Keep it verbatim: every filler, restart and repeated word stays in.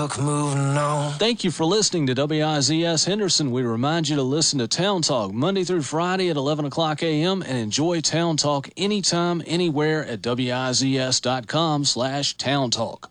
luck moving on. Thank you for listening to W I Z S Henderson. We remind you to listen to Town Talk Monday through Friday at eleven o'clock a.m. and enjoy Town Talk anytime, anywhere at W I Z S dot com slash Town Talk.